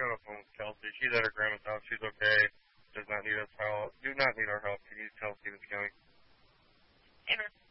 on the phone with Kelsey. She's at her grandma's house. She's okay. Does not need us help. Do not need our help. Can you tell Stevens County? Amen.